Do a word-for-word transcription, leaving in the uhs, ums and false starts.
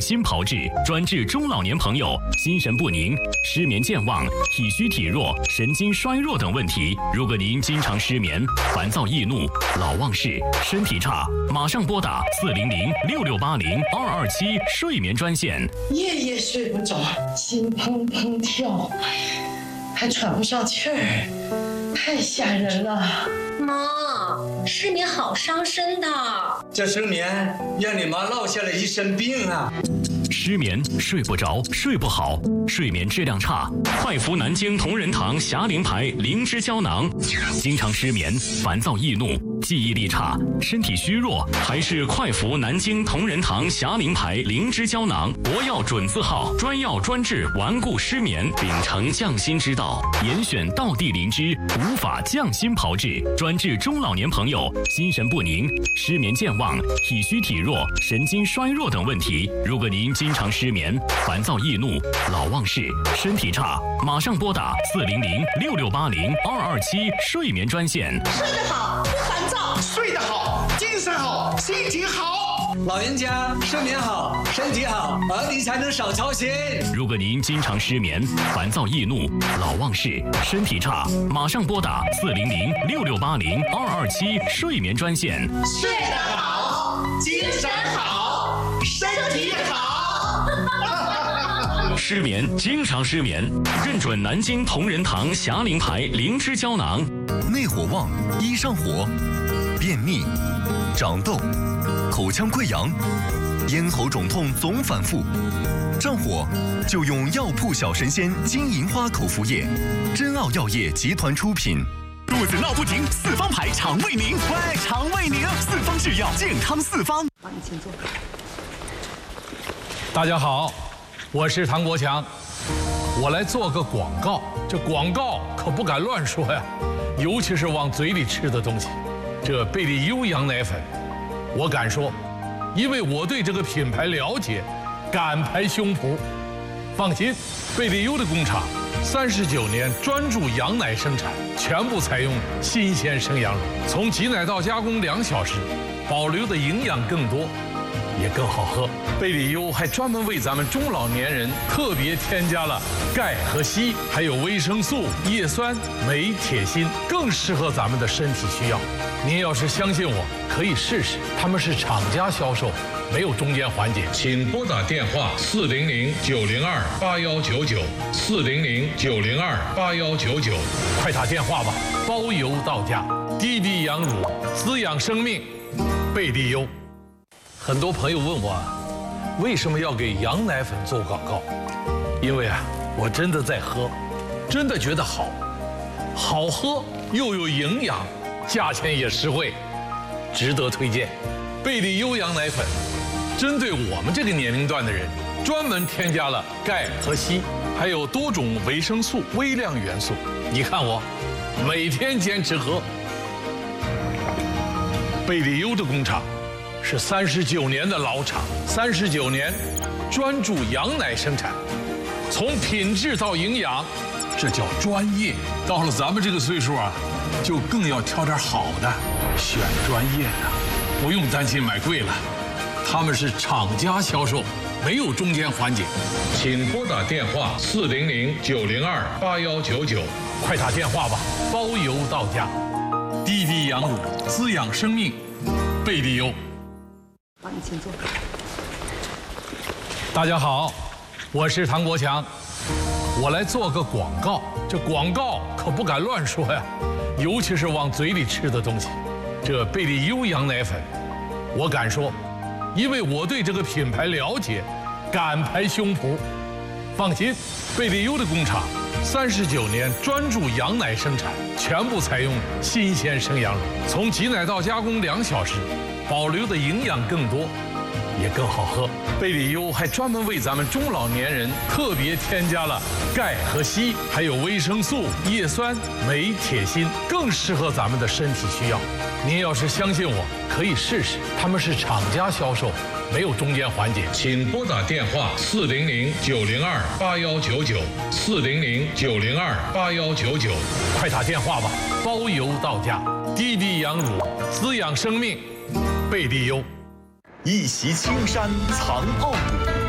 心炮制，专治中老年朋友心神不宁、失眠健忘、体虚体弱、神经衰弱等问题。如果您经常失眠、烦躁易怒、老忘事、身体差，马上拨打四零零六六八零二二七睡眠专线。 夜夜睡不着，心砰砰跳，还喘不上气儿，太吓人了。 妈，失眠好伤身的。 这失眠让你妈落下了一身病啊！ 失眠、睡不着、睡不好、睡眠质量差，快服南京同仁堂霞灵牌灵芝胶囊。经常失眠、烦躁易怒、记忆力差、身体虚弱，还是快服南京同仁堂霞灵牌灵芝胶囊，国药准字号，专药专治顽固失眠，秉承匠心之道，严选道地灵芝，无法匠心炮制，专治中老年朋友心神不宁、失眠健忘、体虚体弱、神经衰弱等问题。如果您经常失眠、烦躁易怒、老忘事、身体差，马上拨打四零零六六八零二二七睡眠专线。 睡得好，不烦躁； 睡得好，精神好，心情好。 老人家睡眠好，身体好，儿女才能少操心。 如果您经常失眠、烦躁易怒、老忘事、身体差，马上拨打四零零六六八零二二七睡眠专线。 睡得好，精神好，身体好。 失眠，经常失眠，认准南京同仁堂霞灵牌灵芝胶囊。 内火旺，一上火，便秘、长痘、口腔溃疡、咽喉肿痛总反复，上火就用药铺小神仙金银花口服液，真奥药业集团出品。肚子闹不停，四方牌肠胃宁，喂，肠胃宁，四方制药，健康四方。 好，你请坐。 大家好，我是唐国强，我来做个广告。这广告可不敢乱说呀，尤其是往嘴里吃的东西。这贝利优羊奶粉，我敢说，因为我对这个品牌了解，敢拍胸脯。放心，贝利优的工厂三十九年专注羊奶生产，全部采用新鲜生羊乳，从挤奶到加工两小时，保留的营养更多，也更好喝。贝利优还专门为咱们中老年人特别添加了钙和硒，还有维生素、叶酸、镁、铁、锌，更适合咱们的身体需要。您要是相信我，可以试试。他们是厂家销售，没有中间环节。请拨打电话四零零九零二八幺九九，四零零九零二八幺九九，快打电话吧，包邮到家。滴滴羊乳，滋养生命，贝利优。很多朋友问我，为什么要给羊奶粉做广告？因为啊，我真的在喝，真的觉得好，好喝又有营养，价钱也实惠，值得推荐。贝利优羊奶粉，针对我们这个年龄段的人，专门添加了钙和硒，还有多种维生素、微量元素。你看我，每天坚持喝。贝利优的工厂是三十九年的老厂，三十九年专注羊奶生产，从品质到营养，这叫专业。到了咱们这个岁数啊，就更要挑点好的，选专业的，不用担心买贵了。他们是厂家销售，没有中间环节。请拨打电话四零零九零二八幺九九，快打电话吧，包邮到家。滴滴羊乳，滋养生命，贝利优。 好，你请坐。 大家好，我是唐国强，我来做个广告。这广告可不敢乱说呀，尤其是往嘴里吃的东西。这贝利优羊奶粉，我敢说，因为我对这个品牌了解，敢拍胸脯。放心，贝利优的工厂三十九年专注羊奶生产，全部采用新鲜生羊乳，从挤奶到加工两小时，保留的营养更多，也更好喝。贝利优还专门为咱们中老年人特别添加了钙和硒，还有维生素、叶酸、镁、铁、锌，更适合咱们的身体需要。您要是相信我，可以试试。他们是厂家销售，没有中间环节。请拨打电话四零零九零二八幺九九，四零零九零二八幺九九，快打电话吧，包邮到家。滴滴羊乳，滋养生命，贝利优。 一袭青山藏傲骨，